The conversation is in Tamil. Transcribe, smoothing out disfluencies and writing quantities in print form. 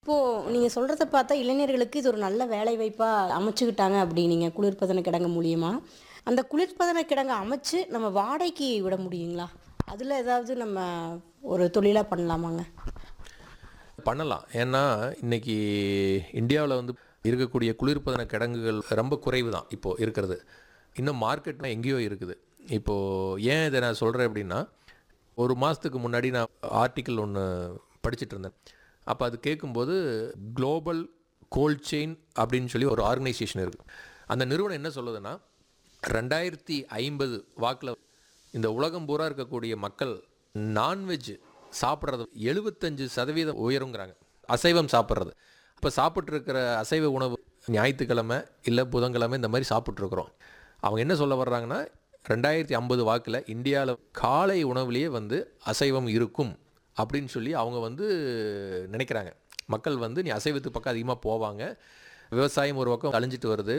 இப்போது நீங்கள் சொல்கிறத பார்த்தா இளைஞர்களுக்கு இது ஒரு நல்ல வேலைவாய்ப்பாக அமைச்சுக்கிட்டாங்க அப்படின்னீங்க குளிர்பதன கிடங்கு மூலியமா. அந்த குளிர்பதன கிடங்கு அமைச்சு நம்ம வாடகைக்கு விட முடியுங்களா? அதில் ஏதாவது நம்ம ஒரு தொழிலா பண்ணலாமாங்க? பண்ணலாம். ஏன்னா, இன்னைக்கு இந்தியாவுல வந்து இருக்கக்கூடிய குளிர்பதன கிடங்குகள் ரொம்ப குறைவு தான் இப்போ இருக்கிறது. இன்னும் மார்க்கெட்னா எங்கேயோ இருக்குது. இப்போ ஏன் இத நான் சொல்றேன் அப்படின்னா, 1 மாசத்துக்கு முன்னாடி நான் ஆர்டிக்கிள் ஒண்ணு படிச்சுட்டு இருந்தேன். அப்ப அது கேட்கும்போது குளோபல் கோல்ட் செயின் அப்படின்னு சொல்லி ஒரு ஆர்கனைசேஷன் இருக்கு. அந்த நிறுவனம் என்ன சொல்லுதுன்னா, 2050 வாக்குல இந்த உலகம் பூரா இருக்கக்கூடிய மக்கள் நான்வெஜ் சாப்பிட்றது 75% உயருங்கிறாங்க. அசைவம் சாப்பிட்றது. அப்போ சாப்பிட்ருக்கிற அசைவ உணவு ஞாயிற்றுக்கிழமை இல்லை புதன்கிழமை இந்த மாதிரி சாப்பிட்ருக்குறோம். அவங்க என்ன சொல்ல வர்றாங்கன்னா 2050 வாக்கில் இந்தியாவில் காலை உணவுலேயே வந்து அசைவம் இருக்கும் அப்படின்னு சொல்லி அவங்க வந்து நினைக்கிறாங்க. மக்கள் வந்து நீ அசைவத்துக்கு பக்கம் அதிகமாக போவாங்க. விவசாயம் ஒரு பக்கம் அழிஞ்சிட்டு வருது.